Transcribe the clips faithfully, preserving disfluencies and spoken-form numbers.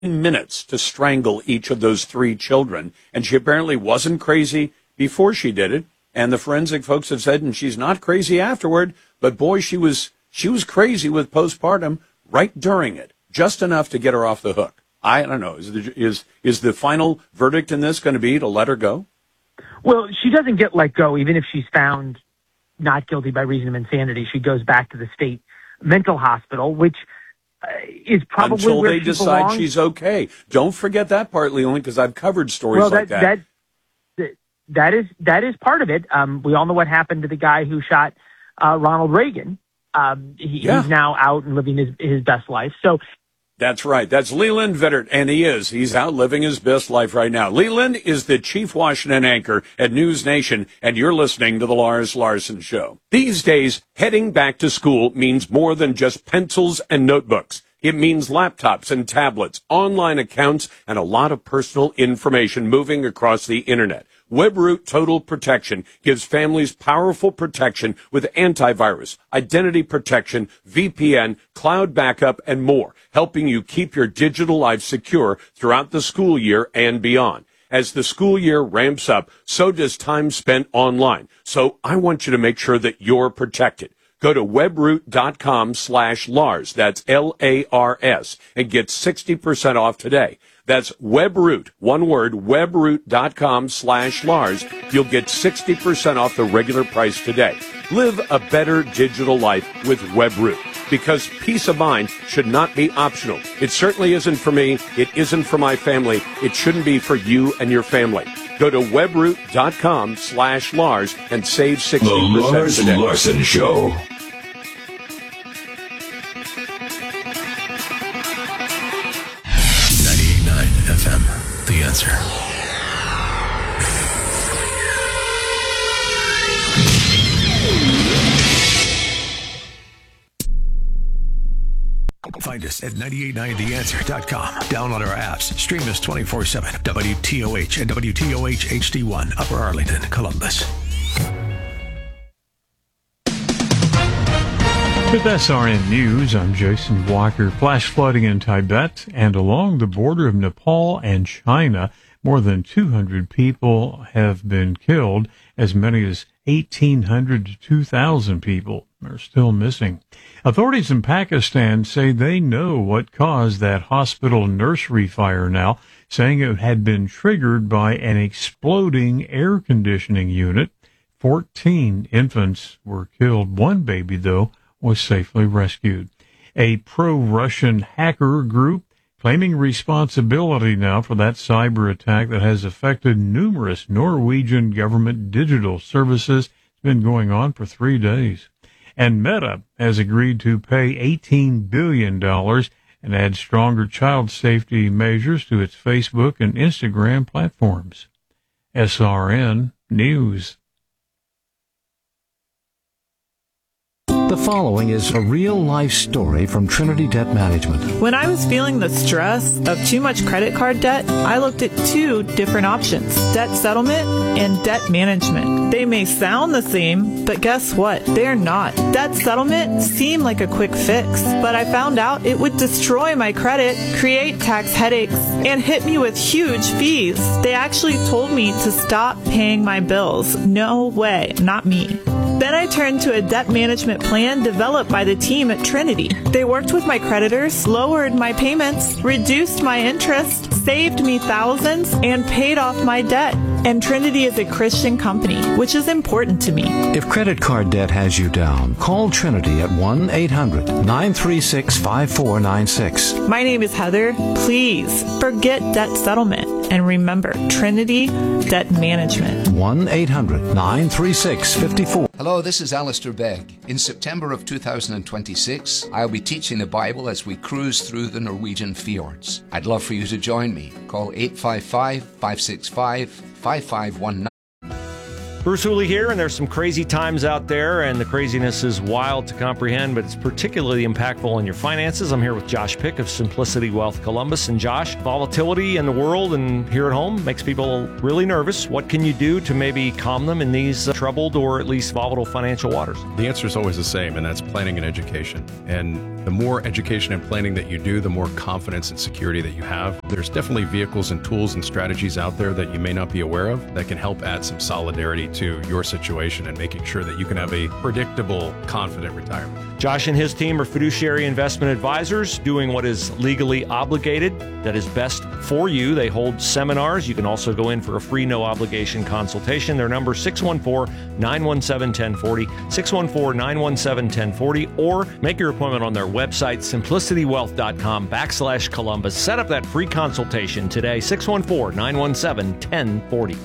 minutes to strangle each of those three children. And she apparently wasn't crazy before she did it. And the forensic folks have said, and she's not crazy afterward, but boy, she was she was crazy with postpartum right during it, just enough to get her off the hook. I don't know. Is the, is, is the final verdict in this going to be to let her go? Well, she doesn't get let go, even if she's found not guilty by reason of insanity. She goes back to the state mental hospital, which uh, is probably until where they she decide belongs. She's okay. Don't forget that part, Leland, because I've covered stories well, that, like that. that. that that is that is part of it. Um, we all know what happened to the guy who shot uh, Ronald Reagan. Um, he, yeah. He's now out and living his his best life. So. That's right. That's Leland Vittert, and he is. He's out living his best life right now. Leland is the chief Washington anchor at News Nation, and you're listening to The Lars Larson Show. These days, heading back to school means more than just pencils and notebooks. It means laptops and tablets, online accounts, and a lot of personal information moving across the Internet. WebRoot Total Protection gives families powerful protection with antivirus, identity protection, V P N, cloud backup, and more, helping you keep your digital life secure throughout the school year and beyond. As the school year ramps up, so does time spent online. So I want you to make sure that you're protected. Go to webroot.com slash Lars, that's L A R S, and get sixty percent off today. That's WebRoot, one word, webroot.com slash Lars. You'll get sixty percent off the regular price today. Live a better digital life with WebRoot, because peace of mind should not be optional. It certainly isn't for me. It isn't for my family. It shouldn't be for you and your family. Go to webroot.com slash Lars and save sixty percent The Lars today. Larson Show. F M, The Answer. Find us at nine eight nine the answer dot com. Download our apps. Stream us twenty-four seven. W T O H and W T O H H D one, Upper Arlington, Columbus. With S R N News, I'm Jason Walker. Flash flooding in Tibet and along the border of Nepal and China. More than two hundred people have been killed. As many as eighteen hundred to two thousand people are still missing. Authorities in Pakistan say they know what caused that hospital nursery fire now, saying it had been triggered by an exploding air conditioning unit. fourteen infants were killed. One baby, though, was safely rescued. A pro-Russian hacker group claiming responsibility now for that cyber attack that has affected numerous Norwegian government digital services. It's been going on for three days. And Meta has agreed to pay eighteen billion dollars and add stronger child safety measures to its Facebook and Instagram platforms. S R N News. The following is a real-life story from Trinity Debt Management. When I was feeling the stress of too much credit card debt, I looked at two different options, debt settlement and debt management. They may sound the same, but guess what? They're not. Debt settlement seemed like a quick fix, but I found out it would destroy my credit, create tax headaches, and hit me with huge fees. They actually told me to stop paying my bills. No way, not me. Then I turned to a debt management plan developed by the team at Trinity. They worked with my creditors, lowered my payments, reduced my interest, saved me thousands, and paid off my debt. And Trinity is a Christian company, which is important to me. If credit card debt has you down, call Trinity at one eight hundred nine three six five four nine six. My name is Heather. Please forget debt settlement and remember Trinity Debt Management. one eight hundred nine three six five four. Hello, this is Alistair Begg. In September of two thousand twenty-six, I'll be teaching the Bible as we cruise through the Norwegian fjords. I'd love for you to join me. Call eight five five, five six five, five five one nine. Bruce Hooley here, and there's some crazy times out there, and the craziness is wild to comprehend, but it's particularly impactful on your finances. I'm here with Josh Pick of Simplicity Wealth Columbus. And Josh, volatility in the world and here at home makes people really nervous. What can you do to maybe calm them in these uh, troubled or at least volatile financial waters? The answer is always the same, and that's planning and education. And The more education and planning that you do, the more confidence and security that you have. There's definitely vehicles and tools and strategies out there that you may not be aware of that can help add some solidarity to your situation and making sure that you can have a predictable, confident retirement. Josh and his team are fiduciary investment advisors doing what is legally obligated, that is best for you. They hold seminars. You can also go in for a free, no obligation consultation. Their number six one four, nine one seven, one zero four zero, six one four, nine one seven, one zero four zero, or make your appointment on their website, simplicitywealth.com backslash Columbus. Set up that free consultation today, six one four, nine one seven, one zero four zero.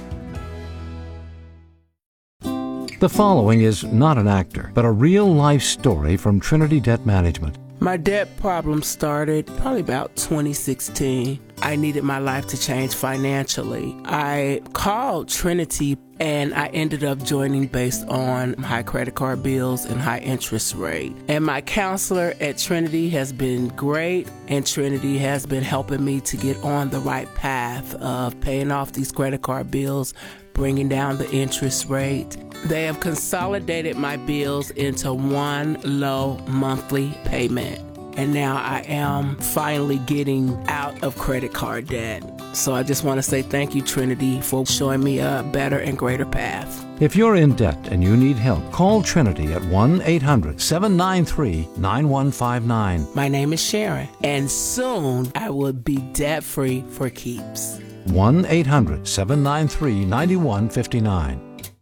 The following is not an actor, but a real-life story from Trinity Debt Management. My debt problem started probably about twenty sixteen. I needed my life to change financially. I called Trinity and I ended up joining based on high credit card bills and high interest rate. And my counselor at Trinity has been great, and Trinity has been helping me to get on the right path of paying off these credit card bills, bringing down the interest rate. They have consolidated my bills into one low monthly payment. And now I am finally getting out of credit card debt. So I just want to say thank you, Trinity, for showing me a better and greater path. If you're in debt and you need help, call Trinity at one eight hundred, seven nine three, nine one five nine. My name is Sharon, and soon I will be debt-free for keeps. one eight hundred, seven nine three, nine one five nine.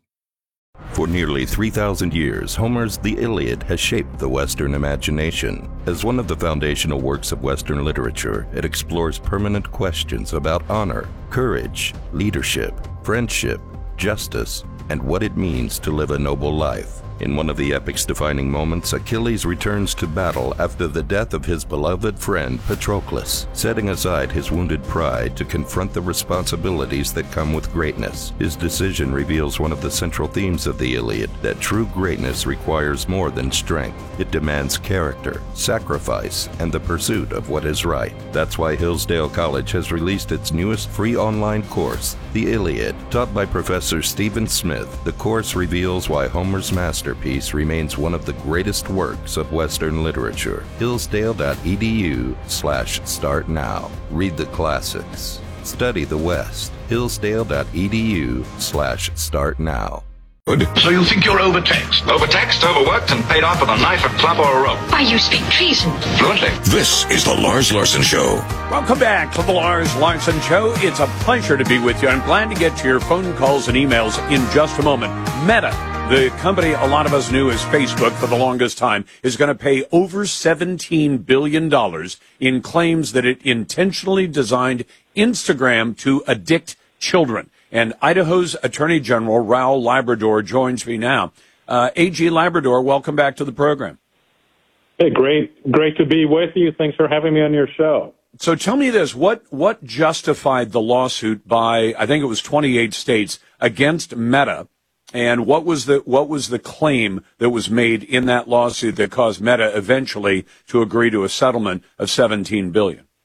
For nearly three thousand years, Homer's The Iliad has shaped the Western imagination. As one of the foundational works of Western literature, it explores permanent questions about honor, courage, leadership, friendship, justice, and what it means to live a noble life. In one of the epic's defining moments, Achilles returns to battle after the death of his beloved friend Patroclus, setting aside his wounded pride to confront the responsibilities that come with greatness. His decision reveals one of the central themes of the Iliad, that true greatness requires more than strength. It demands character, sacrifice, and the pursuit of what is right. That's why Hillsdale College has released its newest free online course, The Iliad. Taught by Professor Stephen Smith, the course reveals why Homer's masterpiece remains one of the greatest works of Western literature. Hillsdale.edu slash start now. Read the classics. Study the West. Hillsdale.edu slash start now. So you think you're overtaxed? Overtaxed, overworked, and paid off with a knife, a club, or a rope? Why, you speak treason. Fluently. This is the Lars Larson Show. Welcome back to the Lars Larson Show. It's a pleasure to be with you. I'm glad to get to your phone calls and emails in just a moment. Meta, the company a lot of us knew as Facebook for the longest time, is going to pay over seventeen billion dollars in claims that it intentionally designed Instagram to addict children. And Idaho's Attorney General, Raul Labrador, joins me now. Uh, A G Labrador, welcome back to the program. Hey, great. Great to be with you. Thanks for having me on your show. So tell me this, what, what justified the lawsuit by, I think it was twenty-eight states, against Meta? And what was the what was the claim that was made in that lawsuit that caused Meta eventually to agree to a settlement of seventeen billion dollars?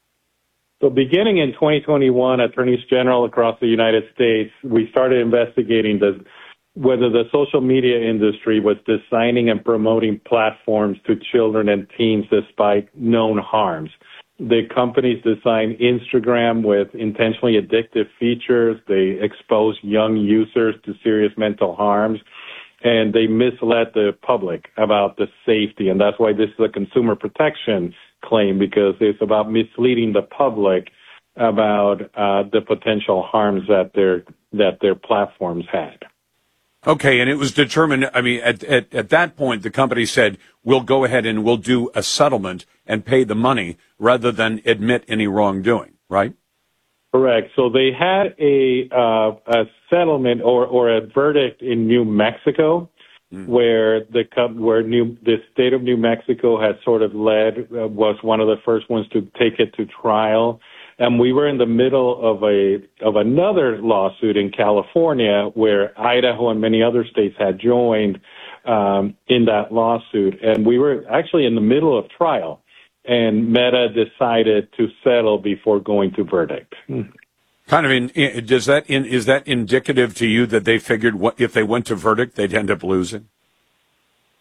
So beginning in twenty twenty-one, attorneys general across the United States, we started investigating the, whether the social media industry was designing and promoting platforms to children and teens despite known harms. The companies designed Instagram with intentionally addictive features. They exposed young users to serious mental harms, and they misled the public about the safety. And that's why this is a consumer protection claim, because it's about misleading the public about uh, the potential harms that their that their platforms had. Okay, and it was determined, I mean, at, at, at that point, the company said, we'll go ahead and we'll do a settlement and pay the money rather than admit any wrongdoing, right? Correct. So they had a uh, a settlement or, or a verdict in New Mexico, mm. where the where New the state of New Mexico had sort of led uh, was one of the first ones to take it to trial. And we were in the middle of a of another lawsuit in California where Idaho and many other states had joined um, in that lawsuit. And we were actually in the middle of trial. And Meta decided to settle before going to verdict. Kind of in, does that in, is that indicative to you that they figured what, if they went to verdict, they'd end up losing?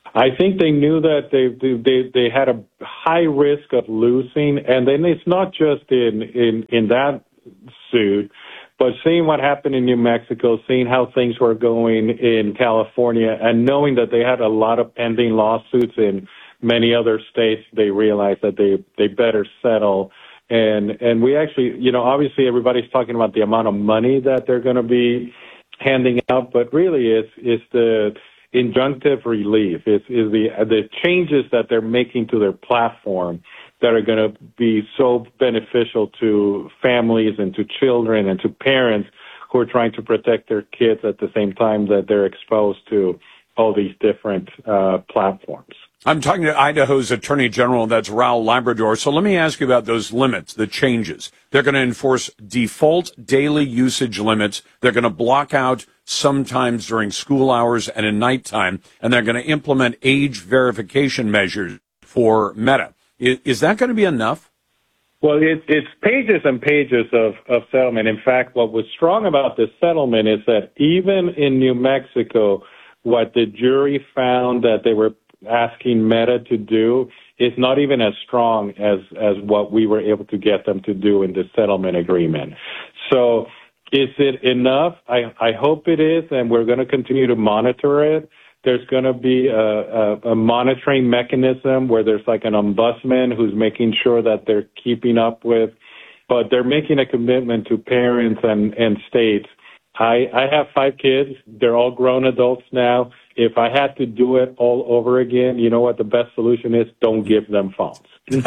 I think they knew that they they they had a high risk of losing, and then it's not just in in in that suit, but seeing what happened in New Mexico, seeing how things were going in California, and knowing that they had a lot of pending lawsuits in many other states, they realized that they they better settle. And and we actually, you know, obviously everybody's talking about the amount of money that they're going to be handing out, but really it's it's the injunctive relief, is is the the changes that they're making to their platform that are going to be so beneficial to families and to children and to parents who are trying to protect their kids at the same time that they're exposed to all these different uh, platforms. I'm talking to Idaho's Attorney General, that's Raul Labrador. So let me ask you about those limits, the changes. They're going to enforce default daily usage limits. They're going to block out sometimes during school hours and at nighttime, and they're going to implement age verification measures for Meta. Is, is that going to be enough? Well, it, it's pages and pages of, of settlement. In fact, what was strong about this settlement is that even in New Mexico, what the jury found that they were asking Meta to do is not even as strong as, as what we were able to get them to do in the settlement agreement. So is it enough? I, I hope it is, and we're going to continue to monitor it. There's going to be a, a, a monitoring mechanism where there's like an ombudsman who's making sure that they're keeping up with, but they're making a commitment to parents and, and states. I, I have five kids. They're all grown adults now. If I had to do it all over again, you know what the best solution is? Don't give them phones.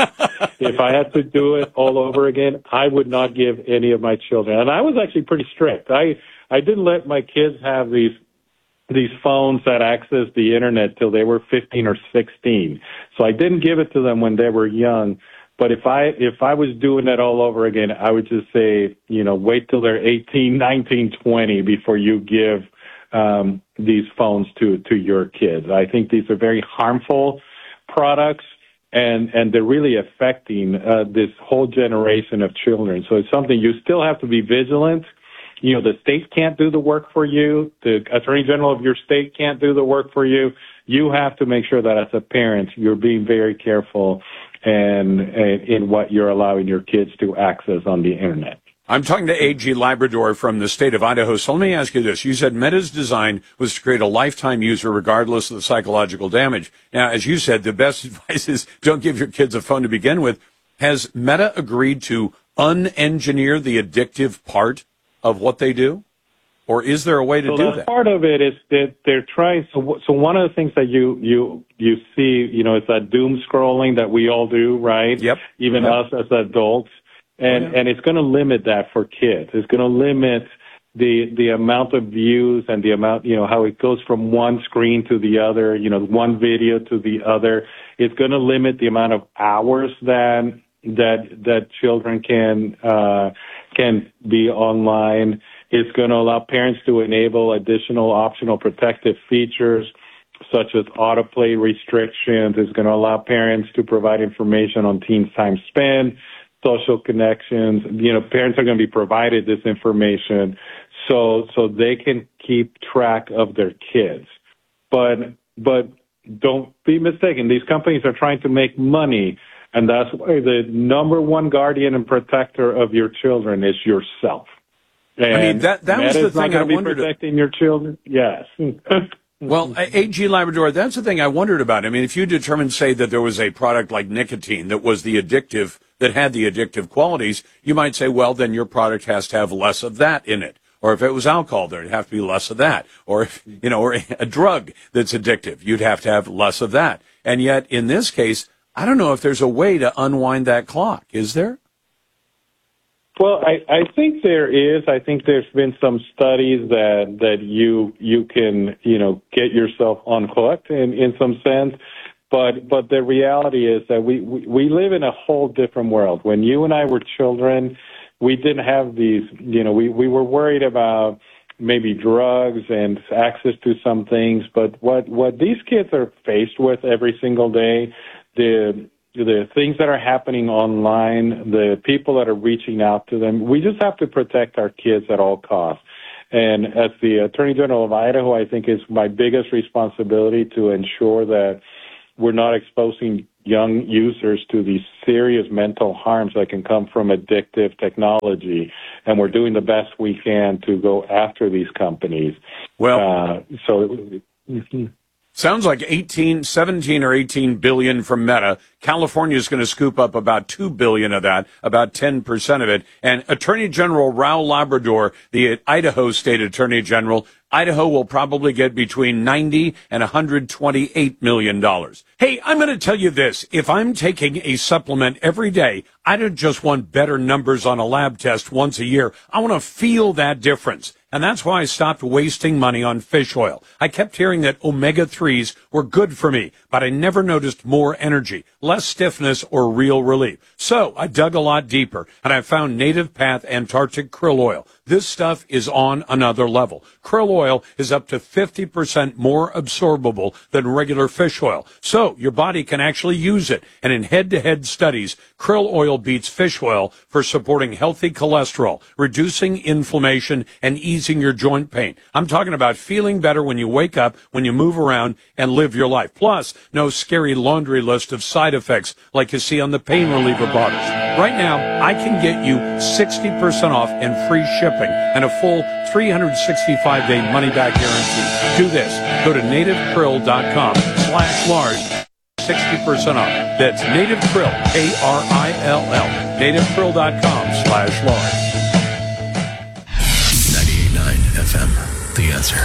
If I had to do it all over again, I would not give any of my children. And I was actually pretty strict. I, I didn't let my kids have these these phones that access the internet till they were fifteen or sixteen. So I didn't give it to them when they were young. But if I if I was doing it all over again, I would just say, you know, wait till they're eighteen, nineteen, twenty before you give um, these phones to, to your kids. I think these are very harmful products, and, and they're really affecting uh, this whole generation of children. So it's something you still have to be vigilant. You know, the state can't do the work for you. The attorney general of your state can't do the work for you. You have to make sure that as a parent, you're being very careful and, and in what you're allowing your kids to access on the internet. I'm talking to A G Labrador from the state of Idaho. So let me ask you this. You said Meta's design was to create a lifetime user regardless of the psychological damage. Now, as you said, the best advice is don't give your kids a phone to begin with. Has Meta agreed to unengineer the addictive part of what they do? Or is there a way to so do that's that? Part of it is that they're trying. So, so one of the things that you you you see, you know, it's that doom scrolling that we all do, right? Yep. Even yep. us as adults, and oh, yeah. and it's going to limit that for kids. It's going to limit the the amount of views and the amount, you know, how it goes from one screen to the other, you know, one video to the other. It's going to limit the amount of hours that that that children can uh, can be online. It's going to allow parents to enable additional optional protective features such as autoplay restrictions. It's going to allow parents to provide information on teens' time spent, social connections. You know, parents are going to be provided this information so so they can keep track of their kids. But but don't be mistaken. These companies are trying to make money, and that's why the number one guardian and protector of your children is yourself. And I mean, that, that was the thing I be wondered. Protecting your children? Yes. Well, A G Labrador, that's the thing I wondered about. I mean, if you determined, say, that there was a product like nicotine that was the addictive, that had the addictive qualities, you might say, well, then your product has to have less of that in it. Or if it was alcohol, there'd have to be less of that. Or, if, you know, or a drug that's addictive, you'd have to have less of that. And yet, in this case, I don't know if there's a way to unwind that clock. Is there? Well, I, I think there is. I think there's been some studies that, that you you can, you know, get yourself unhooked in, in some sense. But but the reality is that we, we, we live in a whole different world. When you and I were children, we didn't have these, you know, we, we were worried about maybe drugs and access to some things. But what, what these kids are faced with every single day, the the things that are happening online, the people that are reaching out to them, we just have to protect our kids at all costs. And as the Attorney General of Idaho, I think it's my biggest responsibility to ensure that we're not exposing young users to these serious mental harms that can come from addictive technology. And we're doing the best we can to go after these companies. Well, uh, so. Mm-hmm. Sounds like eighteen, seventeen or eighteen billion from Meta. California is going to scoop up about two billion of that, about ten percent of it. And Attorney General Raul Labrador, the Idaho State Attorney General, Idaho will probably get between ninety and one hundred twenty-eight million dollars. Hey, I'm going to tell you this. If I'm taking a supplement every day, I don't just want better numbers on a lab test once a year. I want to feel that difference. And that's why I stopped wasting money on fish oil. I kept hearing that omega threes were good for me, but I never noticed more energy, less stiffness, or real relief. So I dug a lot deeper, and I found Native Path Antarctic Krill Oil. This stuff is on another level. Krill oil is up to fifty percent more absorbable than regular fish oil, so your body can actually use it. And in head-to-head studies, krill oil beats fish oil for supporting healthy cholesterol, reducing inflammation, and easing your joint pain. I'm talking about feeling better when you wake up, when you move around, and live your life. Plus, no scary laundry list of side effects like you see on the pain reliever bottles. Right now, I can get you sixty percent off and free shipping and a full three hundred sixty-five day money-back guarantee. Do this. Go to native krill dot com slash Lars. sixty percent off. That's Native Krill, K R I L L. native krill dot com slash Lars. ninety-eight point nine F M, The Answer.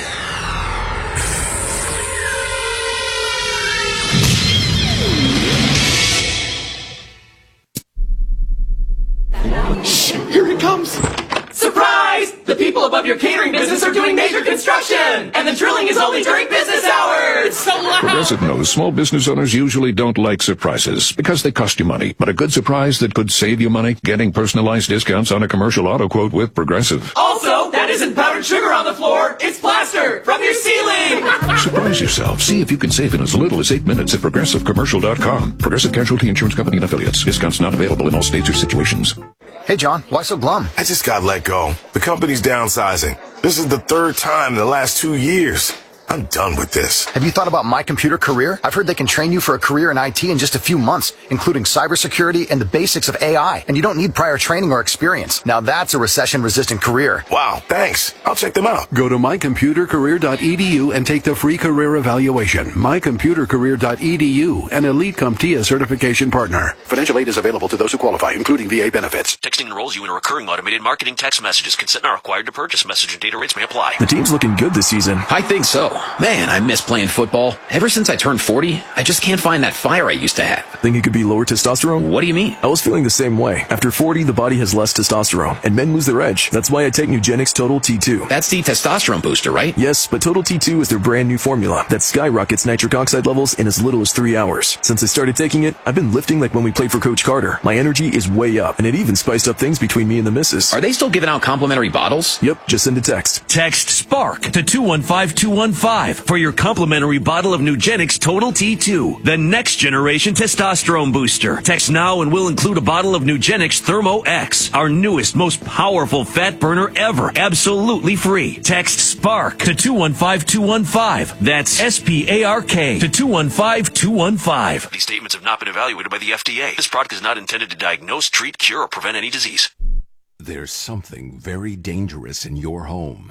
Shh! Here it comes! Surprise! The people above your catering business are doing major construction! And the drilling is only during business hours! So loud! Progressive knows small business owners usually don't like surprises because they cost you money. But a good surprise that could save you money? Getting personalized discounts on a commercial auto quote with Progressive. Also, that isn't powdered sugar on the floor, it's plaster from your ceiling! Surprise yourself. See if you can save in as little as eight minutes at progressive commercial dot com. Progressive Casualty Insurance Company and Affiliates. Discounts not available in all states or situations. Hey, John, why so glum? I just got let go. The company's downsizing. This is the third time in the last two years. I'm done with this. Have you thought about My Computer Career? I've heard they can train you for a career in I T in just a few months, including cybersecurity and the basics of A I. And you don't need prior training or experience. Now that's a recession-resistant career. Wow, thanks. I'll check them out. Go to my computer career dot e d u and take the free career evaluation. my computer career dot e d u, an Elite CompTIA certification partner. Financial aid is available to those who qualify, including V A benefits. Texting enrolls you in a recurring automated marketing text messages. Consent not required to purchase. Message and data rates may apply. The team's looking good this season. I think so. Man, I miss playing football. Ever since I turned forty, I just can't find that fire I used to have. Think it could be lower testosterone? What do you mean? I was feeling the same way. After forty, the body has less testosterone, and men lose their edge. That's why I take Nugenix Total T two. That's the testosterone booster, right? Yes, but Total T two is their brand new formula that skyrockets nitric oxide levels in as little as three hours. Since I started taking it, I've been lifting like when we played for Coach Carter. My energy is way up, and it even spiced up things between me and the missus. Are they still giving out complimentary bottles? Yep, just send a text. Text SPARK to two one five two one five for your complimentary bottle of Nugenix Total T two, the next generation testosterone booster. Text now and we'll include a bottle of Nugenix Thermo X, our newest, most powerful fat burner ever, absolutely free. Text SPARK to two one five two one five. That's S P A R K to two one five two one five. These statements have not been evaluated by the F D A. This product is not intended to diagnose, treat, cure, or prevent any disease. There's something very dangerous in your home.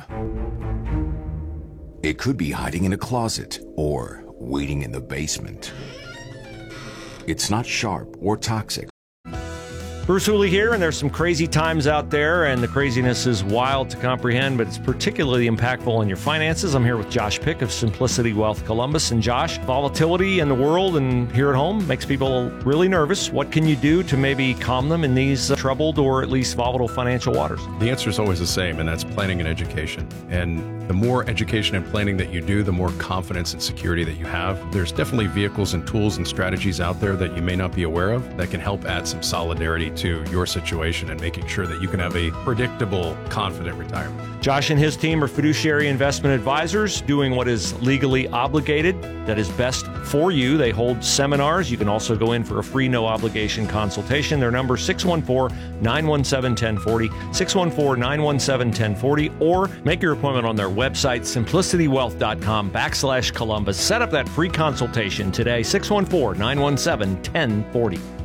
It could be hiding in a closet or waiting in the basement. It's not sharp or toxic. Bruce Hooley here, and there's some crazy times out there, and the craziness is wild to comprehend, but it's particularly impactful on your finances. I'm here with Josh Pick of Simplicity Wealth Columbus. And Josh, volatility in the world and here at home makes people really nervous. What can you do to maybe calm them in these uh, troubled or at least volatile financial waters? The answer is always the same, and that's planning and education. And The more education and planning that you do, the more confidence and security that you have. There's definitely vehicles and tools and strategies out there that you may not be aware of that can help add some solidarity to your situation and making sure that you can have a predictable, confident retirement. Josh and his team are fiduciary investment advisors doing what is legally obligated, that is best for you. They hold seminars. You can also go in for a free, no obligation consultation. Their number six one four, nine one seven, one zero four zero, six one four, nine one seven, one zero four zero, or make your appointment on their website, simplicitywealth.com backslash Columbus. Set up that free consultation today, six one four, nine one seven, one zero four zero.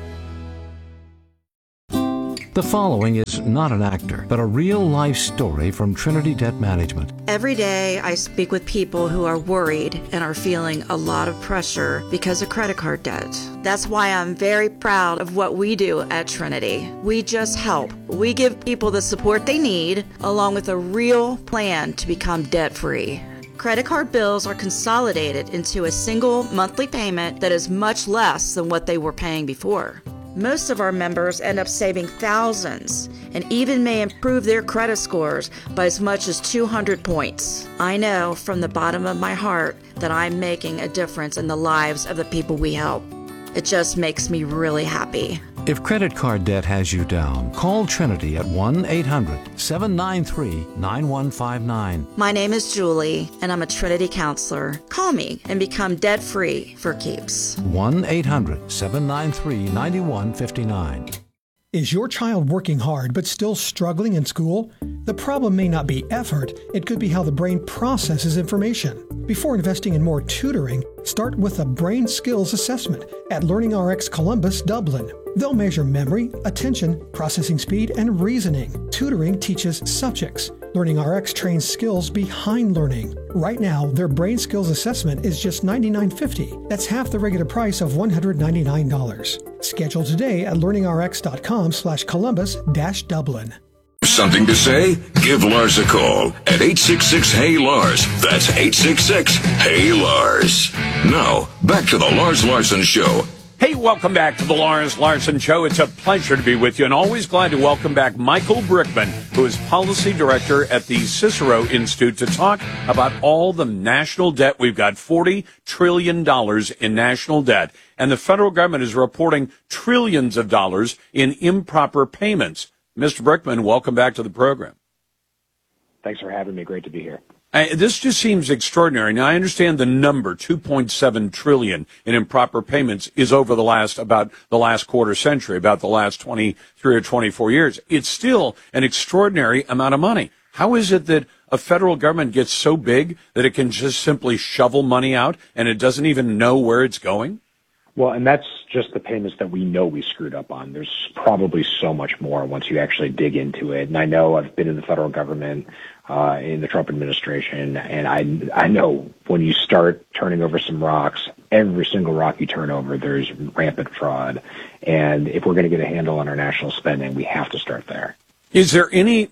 The following is not an actor, but a real-life story from Trinity Debt Management. Every day I speak with people who are worried and are feeling a lot of pressure because of credit card debt. That's why I'm very proud of what we do at Trinity. We just help. We give people the support they need, along with a real plan to become debt-free. Credit card bills are consolidated into a single monthly payment that is much less than what they were paying before. Most of our members end up saving thousands and even may improve their credit scores by as much as two hundred points. I know from the bottom of my heart that I'm making a difference in the lives of the people we help. It just makes me really happy. If credit card debt has you down, call Trinity at one eight hundred, seven nine three, nine one five nine. My name is Julie, and I'm a Trinity counselor. Call me and become debt-free for keeps. one eight hundred, seven nine three, nine one five nine. Is your child working hard but still struggling in school? The problem may not be effort, it could be how the brain processes information. Before investing in more tutoring, start with a brain skills assessment at LearningRx Columbus, Dublin. They'll measure memory, attention, processing speed, and reasoning. Tutoring teaches subjects. LearningRx trains skills behind learning. Right now, their brain skills assessment is just ninety-nine fifty. That's half the regular price of one hundred ninety-nine dollars. Schedule today at learningrx.com slash Columbus dash Dublin. Something to say? Give Lars a call at eight six six, Hey Lars. That's eight six six, Hey Lars. Now, back to the Lars Larson Show. Hey, welcome back to the Lars Larson Show. It's a pleasure to be with you, and always glad to welcome back Michael Brickman, who is Policy Director at the Cicero Institute, to talk about all the national debt. We've got forty trillion dollars in national debt, and the federal government is reporting trillions of dollars in improper payments. Mister Brickman, welcome back to the program. Thanks for having me. Great to be here. Uh, this just seems extraordinary. Now, I understand the number, two point seven trillion dollars in improper payments, is over the last, about the last quarter century, about the last twenty-three or twenty-four years. It's still an extraordinary amount of money. How is it that a federal government gets so big that it can just simply shovel money out and it doesn't even know where it's going? Well, and that's just the payments that we know we screwed up on. There's probably so much more once you actually dig into it. And I know I've been in the federal government, uh, in the Trump administration, and I, I know when you start turning over some rocks, every single rock you turn over, there's rampant fraud. And if we're going to get a handle on our national spending, we have to start there. Is there any,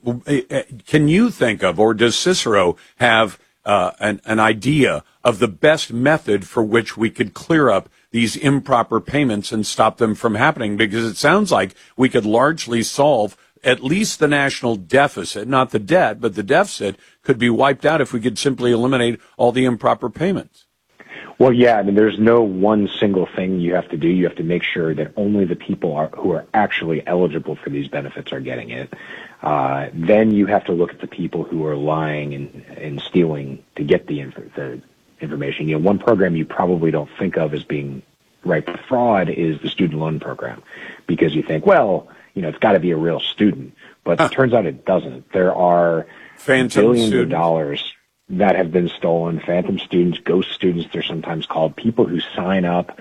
can you think of, or does Cicero have uh, an, an idea of the best method for which we could clear up these improper payments and stop them from happening? Because it sounds like we could largely solve at least the national deficit, not the debt, but the deficit could be wiped out if we could simply eliminate all the improper payments. Well, yeah, I mean, there's no one single thing you have to do. You have to make sure that only the people are, who are actually eligible for these benefits are getting it. Uh, then you have to look at the people who are lying and, and stealing to get the, inf- the information. You know, one program you probably don't think of as being ripe for fraud is the student loan program, because you think, well, you know, it's got to be a real student, but huh. it turns out it doesn't. There are Phantom billions students. of dollars that have been stolen. Phantom students, ghost students, they're sometimes called, people who sign up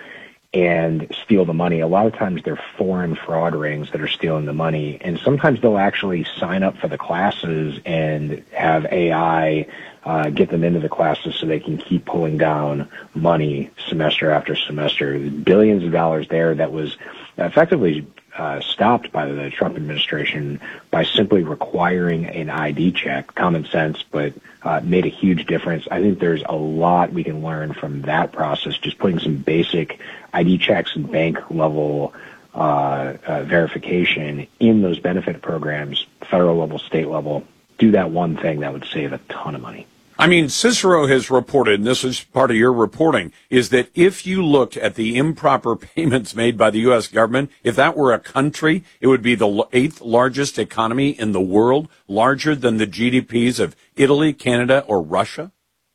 and steal the money. A lot of times they're foreign fraud rings that are stealing the money, and sometimes they'll actually sign up for the classes and have A I uh, get them into the classes so they can keep pulling down money semester after semester. Billions of dollars there that was effectively uh, stopped by the Trump administration by simply requiring an I D check. Common sense, but uh, made a huge difference. I think there's a lot we can learn from that process, just putting some basic I D checks and bank level uh, uh, verification in those benefit programs, federal level, state level, do that one thing that would save a ton of money. I mean, Cicero has reported, and this is part of your reporting, is that if you looked at the improper payments made by the U S government, if that were a country, it would be the eighth largest economy in the world, larger than the G D Ps of Italy, Canada, or Russia?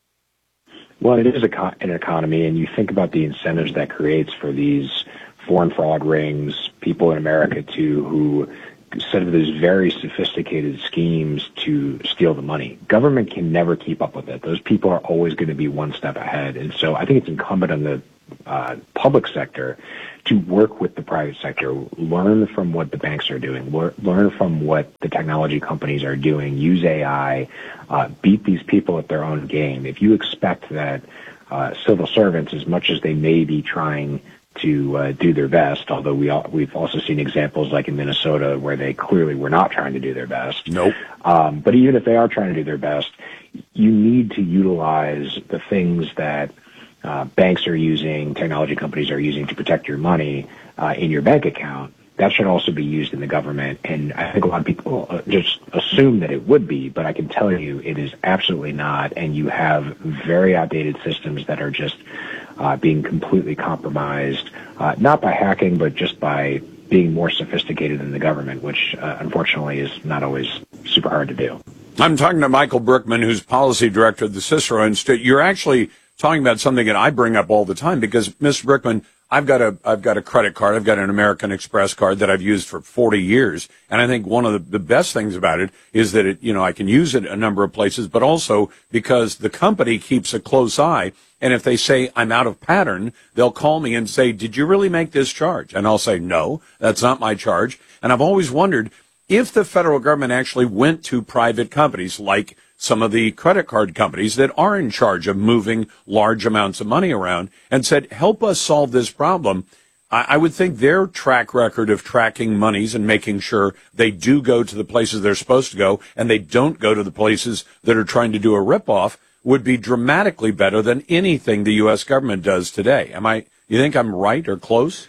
Well, it is a co- an economy, and you think about the incentives that creates for these foreign fraud rings, people in America, too, who set up these very sophisticated schemes to steal the money. Government can never keep up with it. Those people are always going to be one step ahead. And so I think it's incumbent on the uh, public sector to work with the private sector, learn from what the banks are doing, lear- learn from what the technology companies are doing, use A I, uh, beat these people at their own game. If you expect that uh, civil servants, as much as they may be trying to uh, do their best, although we all, we've also seen examples like in Minnesota where they clearly were not trying to do their best. Nope. Um, but even if they are trying to do their best, you need to utilize the things that uh, banks are using, technology companies are using to protect your money uh, in your bank account. That should also be used in the government. And I think a lot of people uh, just assume that it would be, but I can tell you it is absolutely not. And you have very outdated systems that are just Uh, being completely compromised, uh, not by hacking, but just by being more sophisticated than the government, which uh, unfortunately is not always super hard to do. I'm talking to Michael Brickman, who's policy director of the Cicero Institute. You're actually talking about something that I bring up all the time because, Mister Brickman, I've got a I've got a credit card. I've got an American Express card that I've used for forty years, and I think one of the, the best things about it is that it you know I can use it a number of places, but also because the company keeps a close eye. And if they say I'm out of pattern, they'll call me and say, "Did you really make this charge?" And I'll say, "No, that's not my charge." And I've always wondered if the federal government actually went to private companies like some of the credit card companies that are in charge of moving large amounts of money around and said, help us solve this problem. I, I would think their track record of tracking monies and making sure they do go to the places they're supposed to go and they don't go to the places that are trying to do a ripoff would be dramatically better than anything the U S government does today. Am I, you think I'm right or close?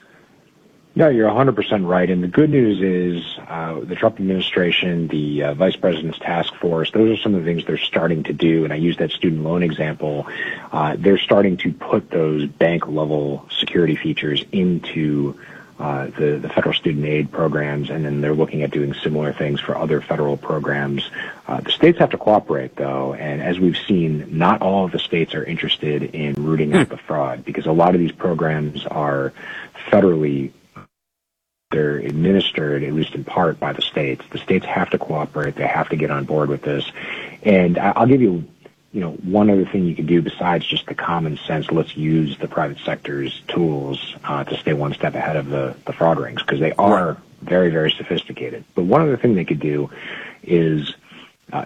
No, you're one hundred percent right. And the good news is uh, the Trump administration, the uh, vice president's task force, those are some of the things they're starting to do. And I use that student loan example. Uh, they're starting to put those bank-level security features into uh, the, the federal student aid programs, and then they're looking at doing similar things for other federal programs. Uh, the states have to cooperate, though, and as we've seen, not all of the states are interested in rooting out the fraud because a lot of these programs are federally they're administered, at least in part, by the states. The states have to cooperate. They have to get on board with this. And I'll give you, you know, one other thing you can do besides just the common sense, let's use the private sector's tools uh, to stay one step ahead of the, the fraud rings, because they are right. very, very sophisticated. But one other thing they could do is uh,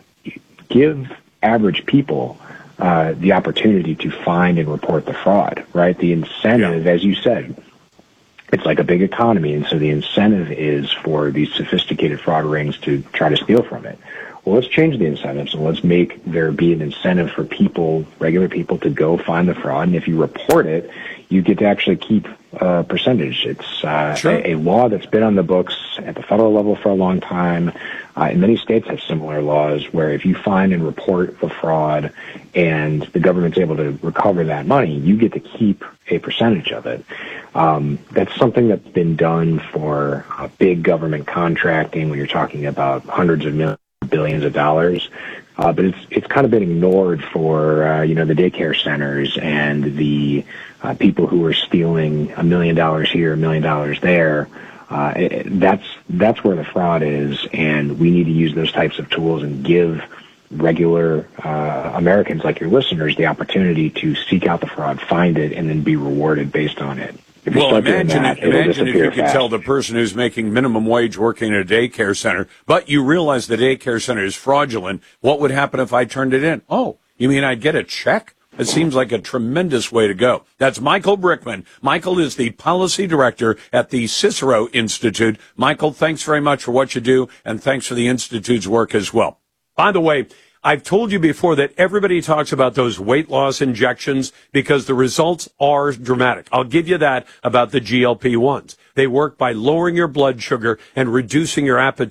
give average people uh, the opportunity to find and report the fraud, right? The incentive, yeah. as you said, it's like a big economy, and so the incentive is for these sophisticated fraud rings to try to steal from it. Well, let's change the incentives, and let's make there be an incentive for people, regular people, to go find the fraud, and if you report it, you get to actually keep a percentage. It's uh, sure. a, a law that's been on the books at the federal level for a long time, uh, and many states have similar laws where if you find and report the fraud and the government's able to recover that money, you get to keep a percentage of it. Um, that's something that's been done for uh, big government contracting when you're talking about hundreds of millions, billions of dollars. Uh, but it's it's kind of been ignored for, uh, you know, the daycare centers and the uh, people who are stealing a million dollars here, a million dollars there. Uh, it, that's that's where the fraud is, and we need to use those types of tools and give regular uh, Americans like your listeners the opportunity to seek out the fraud, find it, and then be rewarded based on it. If well, imagine, that, it, imagine if you could fast. tell the person who's making minimum wage working at a daycare center, but you realize the daycare center is fraudulent. What would happen if I turned it in? Oh, you mean I'd get a check? It seems like a tremendous way to go. That's Michael Brickman. Michael is the policy director at the Cicero Institute. Michael, thanks very much for what you do, and thanks for the Institute's work as well. By the way, I've told you before that everybody talks about those weight loss injections because the results are dramatic. I'll give you that about the G L P ones. They work by lowering your blood sugar and reducing your appetite.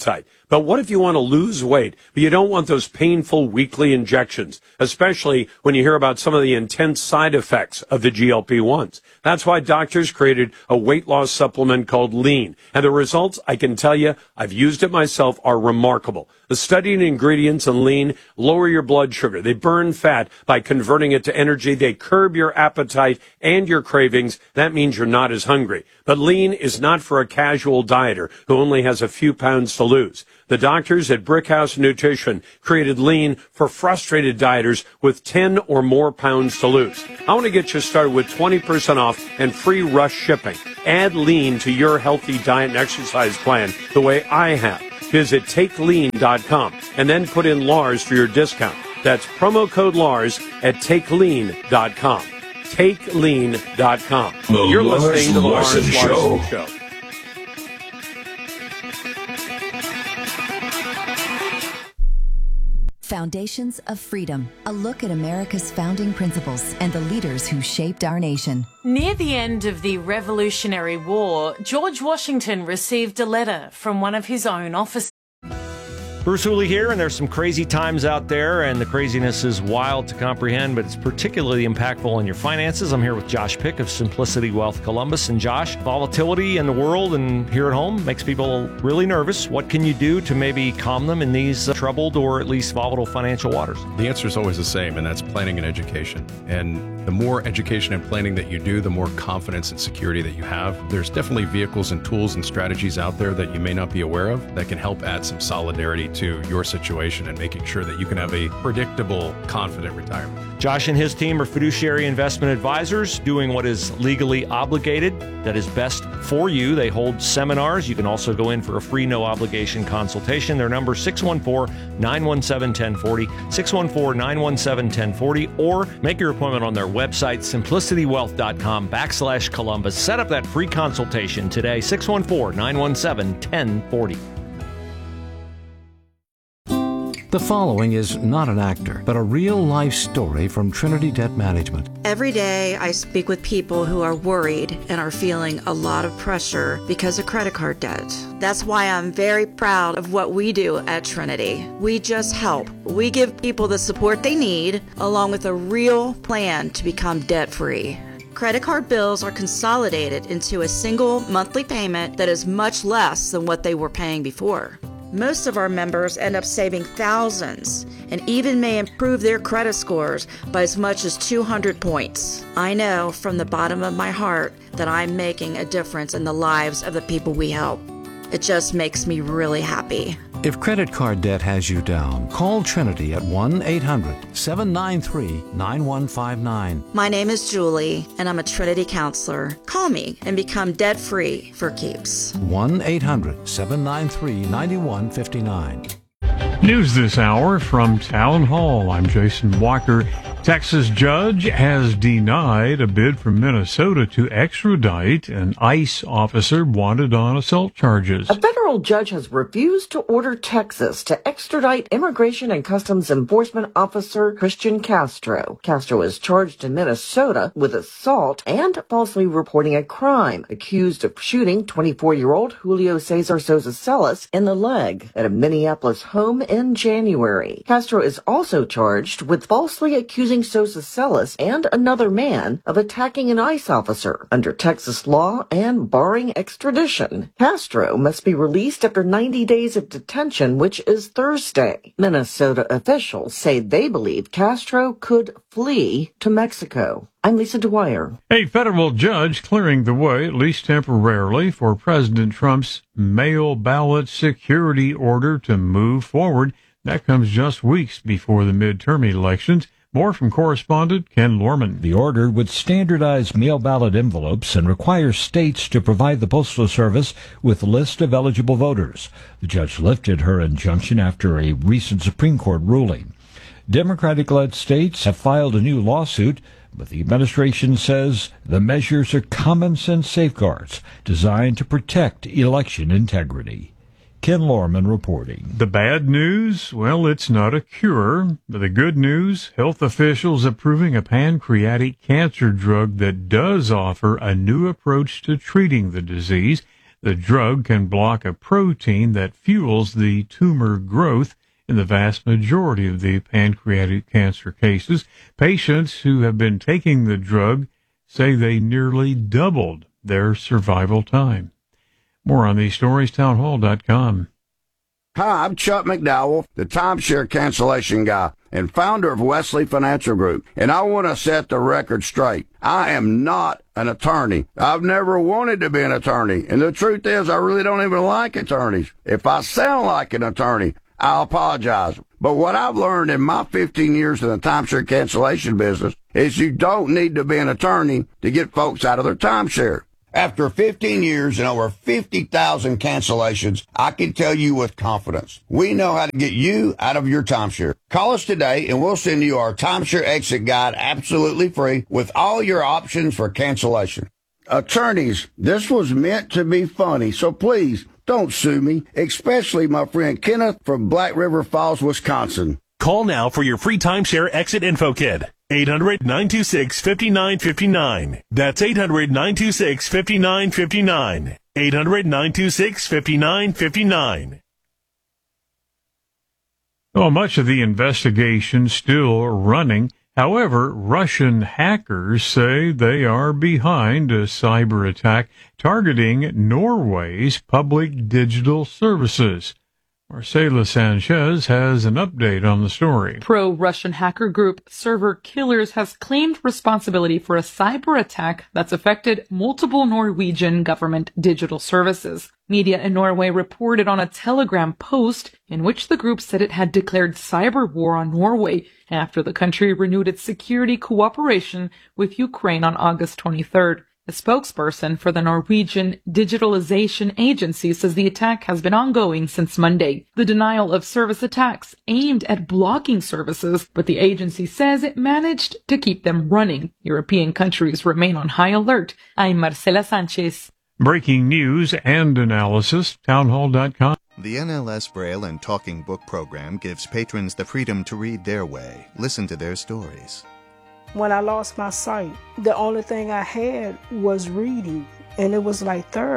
But what if you want to lose weight, but you don't want those painful weekly injections, especially when you hear about some of the intense side effects of the G L P ones? That's why doctors created a weight loss supplement called Lean. And the results, I can tell you, I've used it myself, are remarkable. The studied ingredients in Lean lower your blood sugar. They burn fat by converting it to energy. They curb your appetite and your cravings. That means you're not as hungry. But Lean is not for a casual dieter who only has a few pounds to lose. The doctors at Brickhouse Nutrition created Lean for frustrated dieters with ten or more pounds to lose. I want to get you started with twenty percent off and free rush shipping. Add Lean to your healthy diet and exercise plan the way I have. Visit take lean dot com and then put in Lars for your discount. That's promo code Lars at take lean dot com. take lean dot com. The You're Lars listening to the Larson Lars Show. Larson Show. Foundations of Freedom, a look at America's founding principles and the leaders who shaped our nation. Near the end of the Revolutionary War, George Washington received a letter from one of his own officers. Bruce Hooley here, and there's some crazy times out there, and the craziness is wild to comprehend, but it's particularly impactful on your finances. I'm here with Josh Pick of Simplicity Wealth Columbus. And Josh, volatility in the world and here at home makes people really nervous. What can you do to maybe calm them in these uh, troubled or at least volatile financial waters? The answer is always the same, and that's planning and education. And the more education and planning that you do, the more confidence and security that you have. There's definitely vehicles and tools and strategies out there that you may not be aware of that can help add some solidarity to your situation and making sure that you can have a predictable, confident retirement. Josh and his team are fiduciary investment advisors doing what is legally obligated, that is best for you. They hold seminars. You can also go in for a free, no obligation consultation. Their number is six one four, nine one seven, one zero four zero, six one four, nine one seven, one zero four zero, or make your appointment on their website, simplicity wealth dot com backslash Columbus. Set up that free consultation today, six one four, nine one seven, one zero four zero. The following is not an actor, but a real-life story from Trinity Debt Management. Every day I speak with people who are worried and are feeling a lot of pressure because of credit card debt. That's why I'm very proud of what we do at Trinity. We just help. We give people the support they need, along with a real plan to become debt-free. Credit card bills are consolidated into a single monthly payment that is much less than what they were paying before. Most of our members end up saving thousands and even may improve their credit scores by as much as two hundred points. I know from the bottom of my heart that I'm making a difference in the lives of the people we help. It just makes me really happy. If credit card debt has you down, call Trinity at one eight hundred, seven nine three, nine one five nine. My name is Julie, and I'm a Trinity counselor. Call me and become debt-free for keeps. one eight hundred, seven nine three, nine one five nine. News this hour from Town Hall. I'm Jason Walker. Texas judge has denied a bid from Minnesota to extradite an ICE officer wanted on assault charges. A federal judge has refused to order Texas to extradite Immigration and Customs Enforcement Officer Christian Castro. Castro is charged in Minnesota with assault and falsely reporting a crime, accused of shooting twenty-four-year-old Julio Cesar Sosa Celis in the leg at a Minneapolis home in January. Castro is also charged with falsely accusing Sosa Celis and another man of attacking an ICE officer under Texas law and barring extradition. Castro must be released after ninety days of detention, which is Thursday. Minnesota officials say they believe Castro could flee to Mexico. I'm Lisa Dwyer. A federal judge clearing the way, at least temporarily, for President Trump's mail ballot security order to move forward. That comes just weeks before the midterm elections. More from correspondent Ken Lorman. The order would standardize mail ballot envelopes and require states to provide the Postal Service with a list of eligible voters. The judge lifted her injunction after a recent Supreme Court ruling. Democratic-led states have filed a new lawsuit, but the administration says the measures are common-sense safeguards designed to protect election integrity. Ken Lorman reporting. The bad news? Well, it's not a cure. But the good news, health officials approving a pancreatic cancer drug that does offer a new approach to treating the disease. The drug can block a protein that fuels the tumor growth in the vast majority of the pancreatic cancer cases. Patients who have been taking the drug say they nearly doubled their survival time. More on these stories, townhall dot com. Hi, I'm Chuck McDowell, the timeshare cancellation guy and founder of Wesley Financial Group, and I want to set the record straight. I am not an attorney. I've never wanted to be an attorney, and the truth is I really don't even like attorneys. If I sound like an attorney, I apologize. But what I've learned in my fifteen years in the timeshare cancellation business is you don't need to be an attorney to get folks out of their timeshare. After fifteen years and over fifty thousand cancellations, I can tell you with confidence, we know how to get you out of your timeshare. Call us today and we'll send you our timeshare exit guide absolutely free with all your options for cancellation. Attorneys, this was meant to be funny, so please don't sue me, especially my friend Kenneth from Black River Falls, Wisconsin. Call now for your free timeshare exit info kit. eight hundred, nine two six, five nine five nine. That's eight hundred, nine two six, five nine five nine. eight hundred, nine two six, five nine five nine. Well, much of the investigation still running. However, Russian hackers say they are behind a cyber attack targeting Norway's public digital services. Marcela Sanchez has an update on the story. Pro-Russian hacker group Server Killers has claimed responsibility for a cyber attack that's affected multiple Norwegian government digital services. Media in Norway reported on a Telegram post in which the group said it had declared cyber war on Norway after the country renewed its security cooperation with Ukraine on August twenty-third. A spokesperson for the Norwegian Digitalization Agency says the attack has been ongoing since Monday. The denial of service attacks aimed at blocking services, but the agency says it managed to keep them running. European countries remain on high alert. I'm Marcela Sanchez. Breaking news and analysis, townhall dot com. The N L S Braille and Talking Book program gives patrons the freedom to read their way, listen to their stories. When I lost my sight, the only thing I had was reading, and it was like therapy.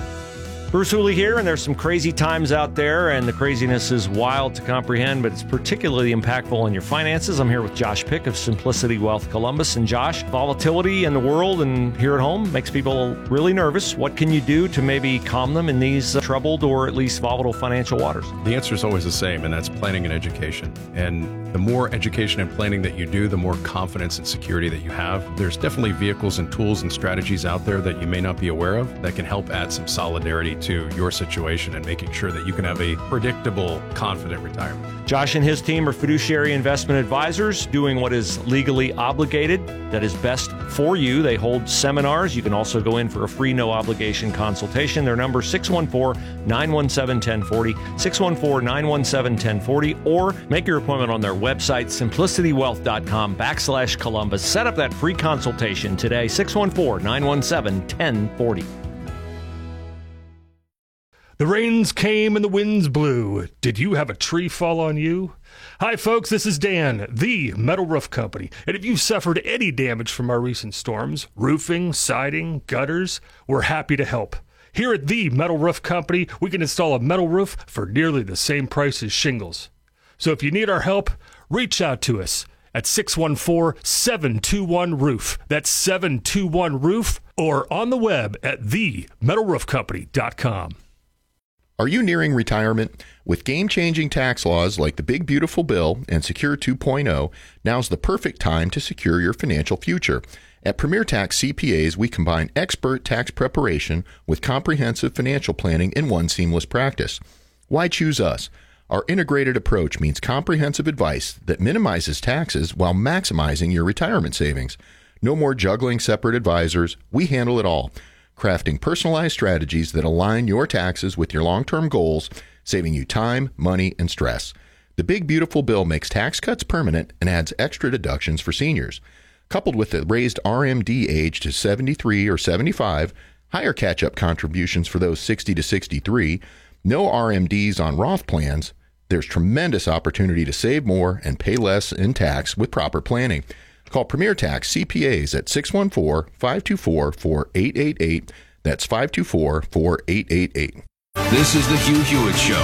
Bruce Hooley here, and there's some crazy times out there, and the craziness is wild to comprehend, but it's particularly impactful on your finances. I'm here with Josh Pick of Simplicity Wealth Columbus. And Josh, volatility in the world and here at home makes people really nervous. What can you do to maybe calm them in these uh, troubled or at least volatile financial waters? The answer is always the same, and that's planning and education. And the more education and planning that you do, the more confidence and security that you have. There's definitely vehicles and tools and strategies out there that you may not be aware of that can help add some solidarity to your situation and making sure that you can have a predictable, confident retirement. Josh and his team are fiduciary investment advisors doing what is legally obligated, that is best for you. They hold seminars. You can also go in for a free, no-obligation consultation. Their number is six one four, nine one seven, one zero four zero, six one four, nine one seven, one zero four zero, or make your appointment on their website, simplicity wealth dot com backslash Columbus. Set up that free consultation today, six one four, nine one seven, one zero four zero. The rains came and the winds blew. Did you have a tree fall on you? Hi, folks, this is Dan, the Metal Roof Company. And if you've suffered any damage from our recent storms, roofing, siding, gutters, we're happy to help. Here at the Metal Roof Company, we can install a metal roof for nearly the same price as shingles. So if you need our help, reach out to us at six one four, seven two one, roof. That's seven two one, roof, or on the web at the metal roof company dot com. Are you nearing retirement? With game-changing tax laws like the Big Beautiful Bill and Secure two point oh, now's the perfect time to secure your financial future. At Premier Tax C P As, we combine expert tax preparation with comprehensive financial planning in one seamless practice. Why choose us? Our integrated approach means comprehensive advice that minimizes taxes while maximizing your retirement savings. No more juggling separate advisors. We handle it all, crafting personalized strategies that align your taxes with your long-term goals, saving you time, money, and stress. The Big Beautiful Bill makes tax cuts permanent and adds extra deductions for seniors. Coupled with the raised R M D age to seventy-three or seventy-five, higher catch-up contributions for those sixty to sixty-three, no R M Ds on Roth plans, there's tremendous opportunity to save more and pay less in tax with proper planning. Call Premier Tax C P As at six one four, five two four, four eight eight eight. That's five two four, four eight eight eight. This is the Hugh Hewitt Show.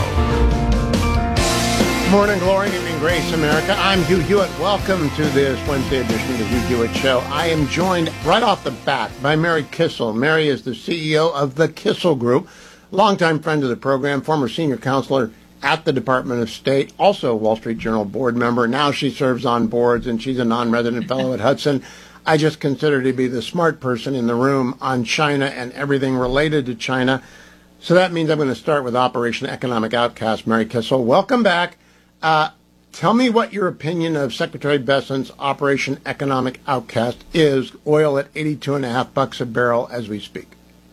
Morning glory, evening grace, America. I'm Hugh Hewitt. Welcome to this Wednesday edition of the Hugh Hewitt Show. I am joined right off the bat by Mary Kissel. Mary is the C E O of the Kissel Group, longtime friend of the program, former senior counselor at the Department of State, also a Wall Street Journal board member. Now she serves on boards, and she's a non-resident fellow at Hudson. I just consider her to be the smart person in the room on China and everything related to China. So that means I'm going to start with Operation Economic Outcast. Mary Kissel, welcome back. Uh, tell me what your opinion of Secretary Bessent's Operation Economic Outcast is. Oil at eighty-two and a half bucks a barrel as we speak.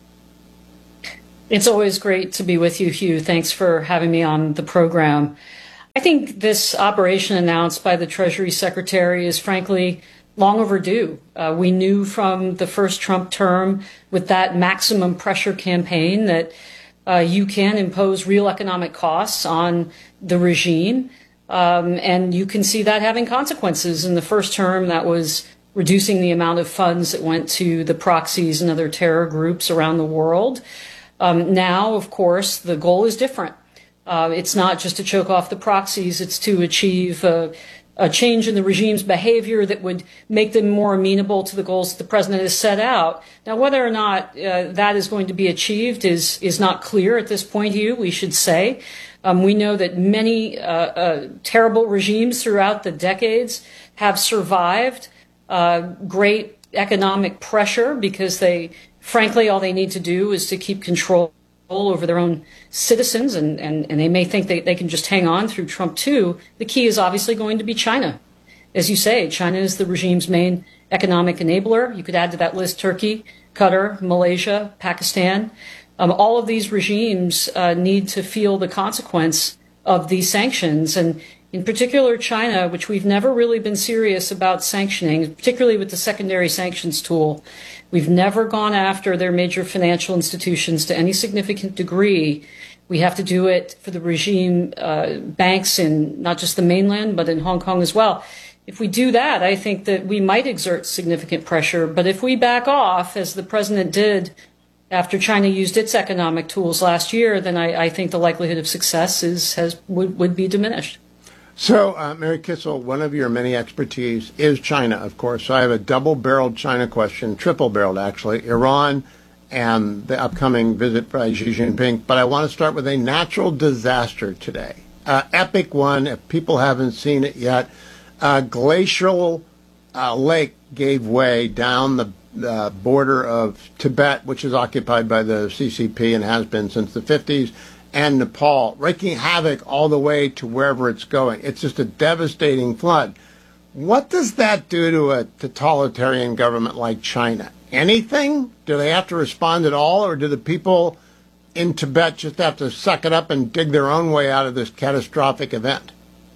It's always great to be with you, Hugh. Thanks for having me on the program. I think this operation announced by the Treasury Secretary is frankly long overdue. Uh, we knew from the first Trump term with that maximum pressure campaign that uh, you can impose real economic costs on the regime. Um, and you can see that having consequences. In the first term, that was reducing the amount of funds that went to the proxies and other terror groups around the world. Um, now, of course, the goal is different. Uh, it's not just to choke off the proxies, it's to achieve uh, a change in the regime's behavior that would make them more amenable to the goals that the president has set out. Now, whether or not uh, that is going to be achieved is, is not clear at this point, Hugh, we should say. Um, we know that many uh, uh, terrible regimes throughout the decades have survived uh, great economic pressure because they, frankly, all they need to do is to keep control over their own citizens, and, and, and they may think they, they can just hang on through Trump too. The key is obviously going to be China. As you say, China is the regime's main economic enabler. You could add to that list Turkey, Qatar, Malaysia, Pakistan. Um, all of these regimes uh, need to feel the consequence of these sanctions, and in particular China, which we've never really been serious about sanctioning, particularly with the secondary sanctions tool. We've never gone after their major financial institutions to any significant degree. We have to do it for the regime uh, banks in not just the mainland, but in Hong Kong as well. If we do that, I think that we might exert significant pressure. But if we back off, as the president did after China used its economic tools last year, then I, I think the likelihood of success is has would, would be diminished. So, uh, Mary Kissel, one of your many expertise is China, of course. So I have a double-barreled China question, triple-barreled actually, Iran and the upcoming visit by Xi Jinping. But I want to start with a natural disaster today. Uh, epic one, if people haven't seen it yet. A glacial uh, lake gave way down the uh, border of Tibet, which is occupied by the C C P and has been since the fifties. And Nepal, wreaking havoc all the way to wherever it's going. It's just a devastating flood. What does that do to a totalitarian government like China? Anything? Do they have to respond at all, or do the people in Tibet just have to suck it up and dig their own way out of this catastrophic event?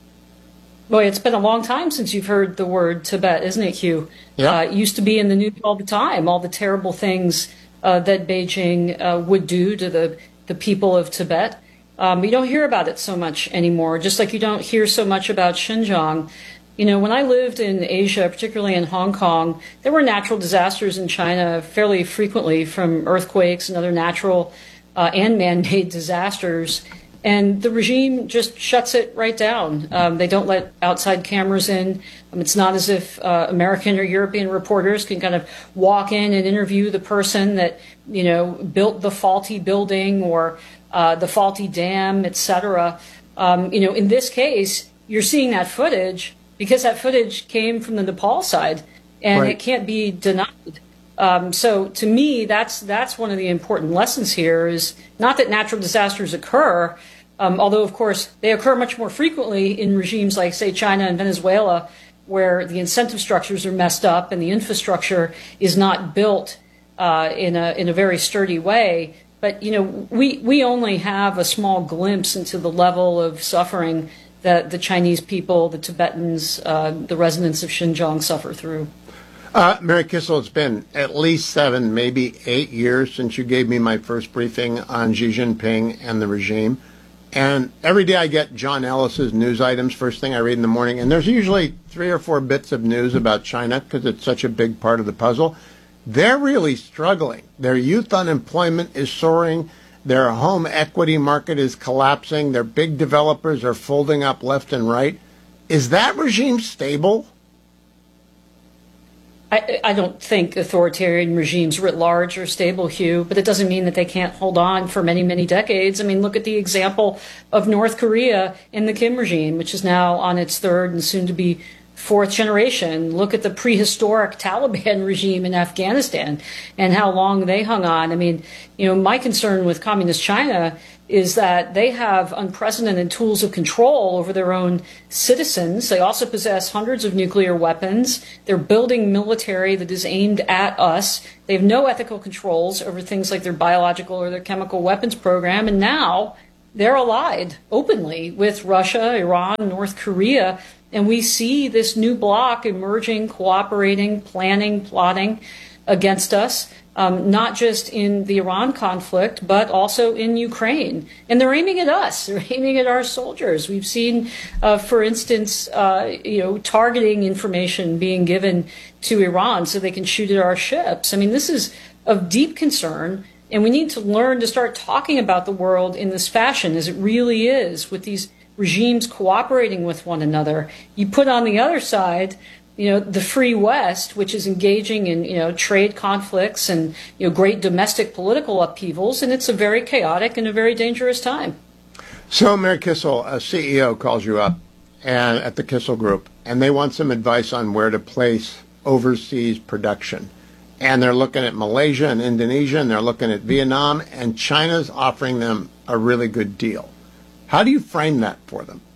Boy, it's been a long time since you've heard the word Tibet, isn't it, Hugh? Yeah. Uh, it used to be in the news all the time, all the terrible things uh, that Beijing uh, would do to the the people of Tibet. Um, you don't hear about it so much anymore, just like you don't hear so much about Xinjiang. You know, when I lived in Asia, particularly in Hong Kong, there were natural disasters in China fairly frequently, from earthquakes and other natural uh, and man-made disasters. And the regime just shuts it right down. Um, they don't let outside cameras in. Um, it's not as if uh, American or European reporters can kind of walk in and interview the person that, you know, built the faulty building or uh, the faulty dam, et cetera. Um, you know, in this case, you're seeing that footage because that footage came from the Nepal side, and right. It can't be denied. Um, so to me, that's that's one of the important lessons here, is not that natural disasters occur, um, although, of course, they occur much more frequently in regimes like, say, China and Venezuela, where the incentive structures are messed up and the infrastructure is not built uh, in a in a very sturdy way. But, you know, we, we only have a small glimpse into the level of suffering that the Chinese people, the Tibetans, uh, the residents of Xinjiang suffer through. Uh, Mary Kissel, it's been at least seven, maybe eight years since you gave me my first briefing on Xi Jinping and the regime. And every day I get John Ellis's news items, first thing I read in the morning. And there's usually three or four bits of news about China because it's such a big part of the puzzle. they're really struggling. Their youth unemployment is soaring. Their home equity market is collapsing. Their big developers are folding up left and right. Is that regime stable? I, I don't think authoritarian regimes writ large are stable, Hugh, but it doesn't mean that they can't hold on for many, many decades. I mean, look at the example of North Korea in the Kim regime, which is now on its third and soon to be fourth generation. Look at the prehistoric Taliban regime in Afghanistan and how long they hung on. I mean, you know, my concern with communist China is that they have unprecedented tools of control over their own citizens. They also possess hundreds of nuclear weapons. They're building military that is aimed at us. They have no ethical controls over things like their biological or their chemical weapons program. And now they're allied openly with Russia, Iran, North Korea. And we see this new bloc emerging, cooperating, planning, plotting against us. Um, not just in the Iran conflict, but also in Ukraine. And they're aiming at us. They're aiming at our soldiers. We've seen, uh, for instance, uh, you know, targeting information being given to Iran so they can shoot at our ships. I mean, this is of deep concern, and we need to learn to start talking about the world in this fashion, as it really is, with these regimes cooperating with one another. You put on the other side, you know, the free West, which is engaging in, you know, trade conflicts and, you know, great domestic political upheavals, and it's a very chaotic and a very dangerous time. So, Mary Kissel, a C E O calls you up and at the Kissel Group, and they want some advice on where to place overseas production. And they're looking at Malaysia and Indonesia, and they're looking at Vietnam, and China's offering them a really good deal. How do you frame that for them?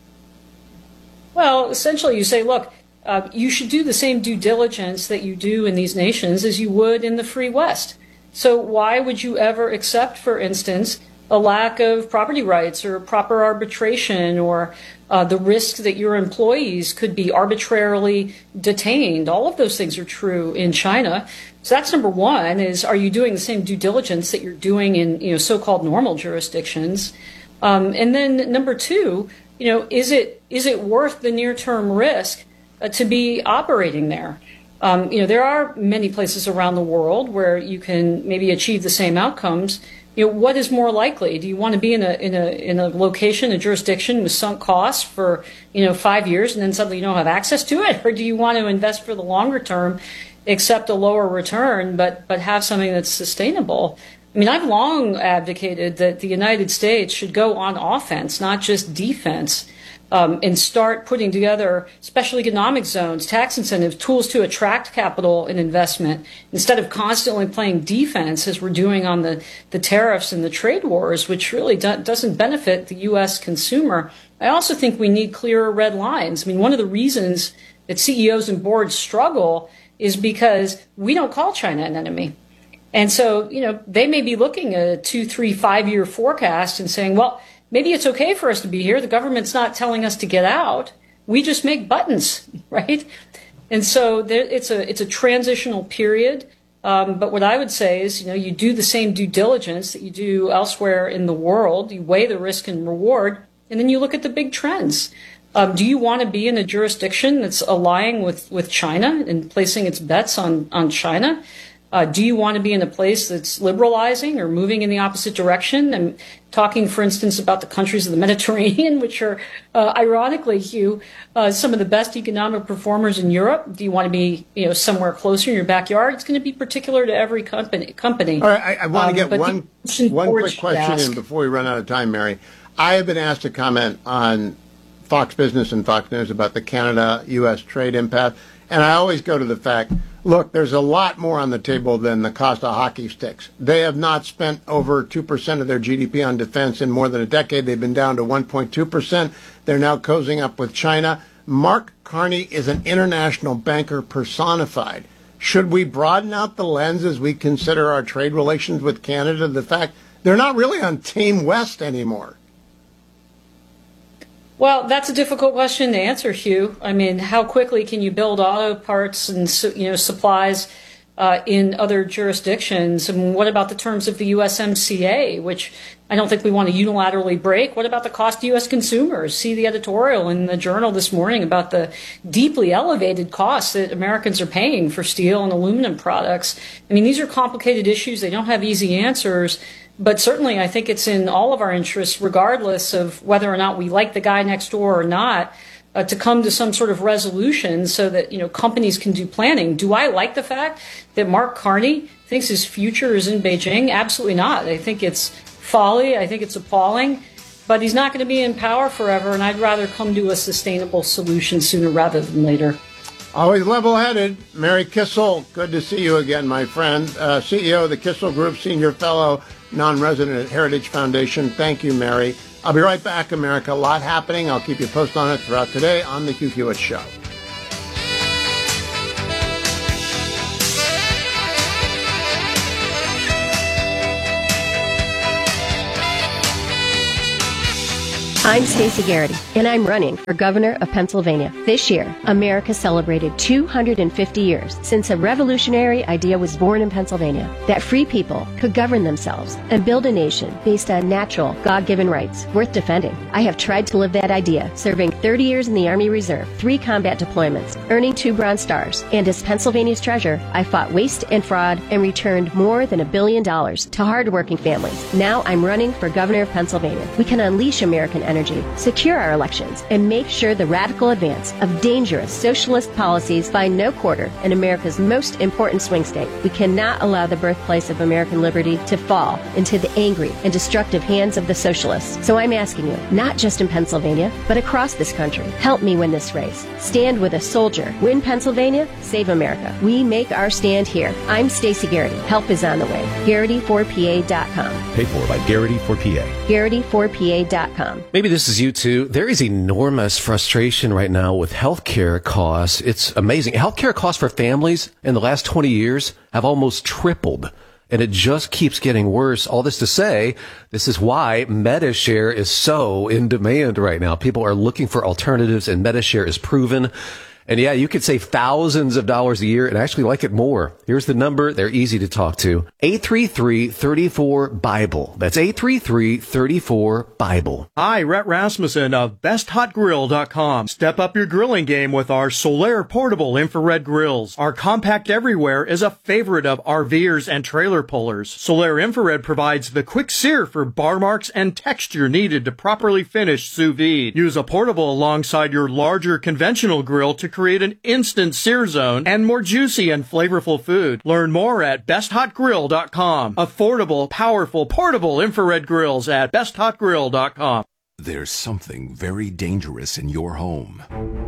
Well, essentially you say, look, Uh, you should do the same due diligence that you do in these nations as you would in the free West. So why would you ever accept, for instance, a lack of property rights or proper arbitration or uh, the risk that your employees could be arbitrarily detained? All of those things are true in China. So that's number one, is are you doing the same due diligence that you're doing in, you know, so-called normal jurisdictions? Um, and then number two, you know, is it is it worth the near-term risk Uh, to be operating there? Um, you know, there are many places around the world where you can maybe achieve the same outcomes. You know, what is more likely? Do you want to be in a in a in a location, a jurisdiction with sunk costs for, you know, five years and then suddenly you don't have access to it, or do you want to invest for the longer term, accept a lower return, but but have something that's sustainable? I mean, I've long advocated that the United States should go on offense, not just defense. Um, and start putting together special economic zones, tax incentives, tools to attract capital and investment, instead of constantly playing defense as we're doing on the, the tariffs and the trade wars, which really do, doesn't benefit the U S consumer. I also think we need clearer red lines. I mean, one of the reasons that C E Os and boards struggle is because we don't call China an enemy. And so, you know, they may be looking at a two, three, five-year forecast and saying, well, maybe it's okay for us to be here. The government's not telling us to get out. We just make buttons, right? And so there, it's a it's a transitional period. Um, but what I would say is, you know, you do the same due diligence that you do elsewhere in the world. You weigh the risk and reward, and then you look at the big trends. Um, do you want to be in a jurisdiction that's allying with, with China and placing its bets on, on China? Uh, do you want to be in a place that's liberalizing or moving in the opposite direction? I'm talking, for instance, about the countries of the Mediterranean, which are, uh, ironically, Hugh, uh, some of the best economic performers in Europe. Do you want to be, you know, somewhere closer in your backyard? It's going to be particular to every company. company. All right, I, I want to Um, get one one quick question ask. in before we run out of time, Mary. I have been asked to comment on Fox Business and Fox News about the Canada-U S trade impasse, and I always go to the fact, look, there's a lot more on the table than the cost of hockey sticks. They have not spent over two percent of their G D P on defense in more than a decade. They've been down to one point two percent. They're now cozying up with China. Mark Carney is an international banker personified. Should we broaden out the lens as we consider our trade relations with Canada? The fact they're not really on Team West anymore. Well, that's a difficult question to answer, Hugh. I mean, how quickly can you build auto parts and, you know, supplies uh, in other jurisdictions. And what about the terms of the U S M C A, which I don't think we want to unilaterally break? What about the cost to U S consumers? See the editorial in the Journal this morning about the deeply elevated costs that Americans are paying for steel and aluminum products. I mean, these are complicated issues. They don't have easy answers. But certainly I think it's in all of our interests, regardless of whether or not we like the guy next door or not, Uh, to come to some sort of resolution so that, you know, companies can do planning. Do I like the fact that Mark Carney thinks his future is in Beijing? Absolutely not. I think it's folly. I think it's appalling. But he's not going to be in power forever, and I'd rather come to a sustainable solution sooner rather than later. Always level-headed. Mary Kissel, good to see you again, my friend. Uh, C E O of the Kissel Group, Senior Fellow, Non-Resident at Heritage Foundation. Thank you, Mary. I'll be right back, America. A lot happening. I'll keep you posted on it throughout today on The Hugh Hewitt Show. I'm Stacey Garrity, and I'm running for governor of Pennsylvania. This year, America celebrated two hundred fifty years since a revolutionary idea was born in Pennsylvania, that free people could govern themselves and build a nation based on natural, God-given rights worth defending. I have tried to live that idea, serving thirty years in the Army Reserve, three combat deployments, earning two Bronze Stars, and as Pennsylvania's treasurer, I fought waste and fraud and returned more than a billion dollars to hardworking families. Now I'm running for governor of Pennsylvania. We can unleash American energy. Energy, secure our elections, and make sure the radical advance of dangerous socialist policies find no quarter in America's most important swing state. We cannot allow the birthplace of American liberty to fall into the angry and destructive hands of the socialists. So I'm asking you, not just in Pennsylvania, but across this country, help me win this race. Stand with a soldier. Win Pennsylvania, save America. We make our stand here. I'm Stacey Garrity. Help is on the way. Garrity four P A dot com. Paid for by Garrity four P A. Garrity four P A dot com. Maybe this is you too. There is enormous frustration right now with healthcare costs. It's amazing. Healthcare costs for families in the last twenty years have almost tripled, and it just keeps getting worse. All this to say, this is why MediShare is so in demand right now. People are looking for alternatives, and MediShare is proven. And yeah, you could save thousands of dollars a year and actually like it more. Here's the number. They're easy to talk to. eight three three, three four, BIBLE. That's eight three three, three four, BIBLE. Hi, Rhett Rasmussen of best hot grill dot com. Step up your grilling game with our Solaire portable infrared grills. Our compact everywhere is a favorite of RVers and trailer pullers. Solaire infrared provides the quick sear for bar marks and texture needed to properly finish sous vide. Use a portable alongside your larger conventional grill to create an instant sear zone and more juicy and flavorful food. Learn more at best hot grill dot com. Affordable, powerful, portable infrared grills at best hot grill dot com. There's something very dangerous in your home.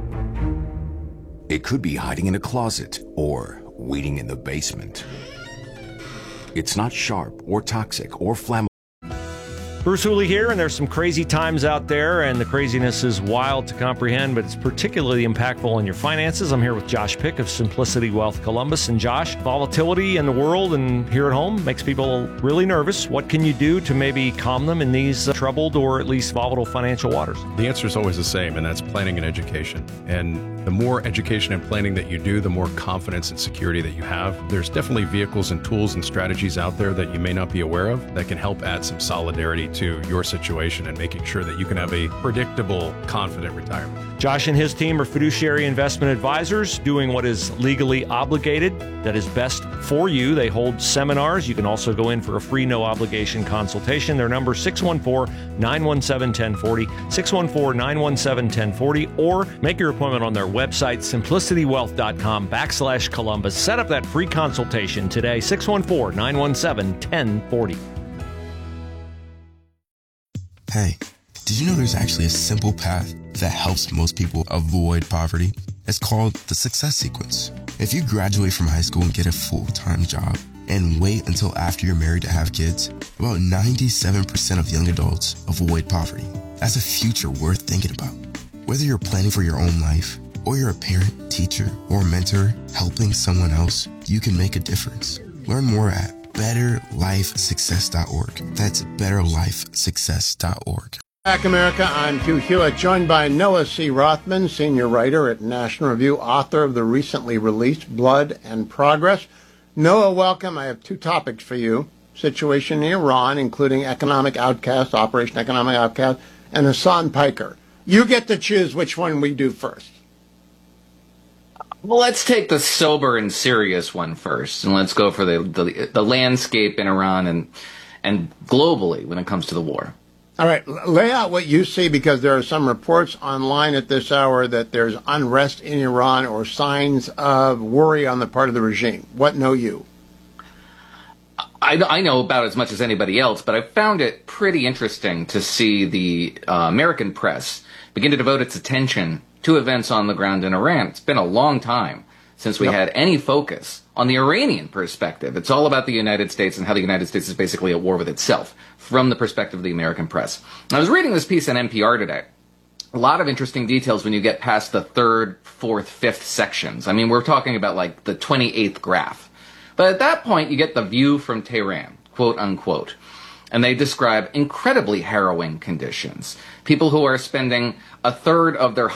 It could be hiding in a closet or waiting in the basement. It's not sharp or toxic or flammable. Bruce Hooley here, and there's some crazy times out there, and the craziness is wild to comprehend, but it's particularly impactful on your finances. I'm here with Josh Pick of Simplicity Wealth Columbus. And Josh, volatility in the world and here at home makes people really nervous. What can you do to maybe calm them in these uh, troubled or at least volatile financial waters? The answer is always the same, and that's planning and education. And the more education and planning that you do, the more confidence and security that you have. There's definitely vehicles and tools and strategies out there that you may not be aware of that can help add some solidarity to your situation and making sure that you can have a predictable, confident retirement. Josh and his team are fiduciary investment advisors doing what is legally obligated, that is best for you. They hold seminars. You can also go in for a free, no obligation consultation. Their number is six one four, nine one seven, one zero four zero, six one four, nine one seven, one zero four zero, or make your appointment on their website, simplicity wealth dot com backslash Columbus. Set up that free consultation today, six one four, nine one seven, one zero four zero. Hey, did you know there's actually a simple path that helps most people avoid poverty? It's called the Success Sequence. If you graduate from high school and get a full-time job and wait until after you're married to have kids, about ninety-seven percent of young adults avoid poverty. That's a future worth thinking about. Whether you're planning for your own life, or you're a parent, teacher, or mentor helping someone else, you can make a difference. Learn more at better life success dot org. That's better life success dot org. Back America, I'm Hugh Hewitt, joined by Noah C. Rothman, senior writer at National Review, author of the recently released Blood and Progress. Noah, welcome. I have two topics for you. Situation in Iran, including Economic Outcast, Operation Economic Outcast, and Hassan Piker. You get to choose which one we do first. Well, let's take the sober and serious one first, and let's go for the the, the landscape in Iran and and globally when it comes to the war. All right, lay out what you see, because there are some reports online at this hour that there's unrest in Iran or signs of worry on the part of the regime. What know you? I, I know about as much as anybody else, but I found it pretty interesting to see the uh, American press begin to devote its attention to events on the ground in Iran. It's been a long time since we yep. had any focus on the Iranian perspective. It's all about the United States and how the United States is basically at war with itself from the perspective of the American press. I was reading this piece on N P R today. A lot of interesting details when you get past the third, fourth, fifth sections. I mean, we're talking about like the twenty-eighth graph. But at that point, you get the view from Tehran, quote unquote. And they describe incredibly harrowing conditions. People who are spending a third of their